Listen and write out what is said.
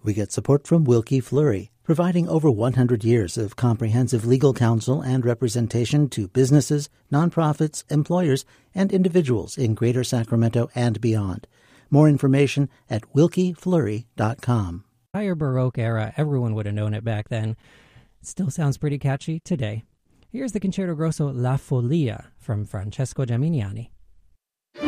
We get support from Wilkie Fleury, providing over 100 years of comprehensive legal counsel and representation to businesses, nonprofits, employers, and individuals in Greater Sacramento and beyond. More information at wilkiefleury.com. Entire Baroque era, everyone would have known it back then. It still sounds pretty catchy today. Here's the Concerto Grosso La Follia from Francesco Geminiani.